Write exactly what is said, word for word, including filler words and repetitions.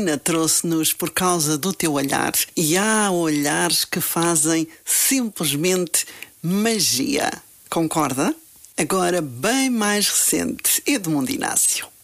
Ana trouxe-nos Por Causa do Teu Olhar, e há olhares que fazem simplesmente magia. Concorda? Agora bem mais recente, Edmundo Inácio.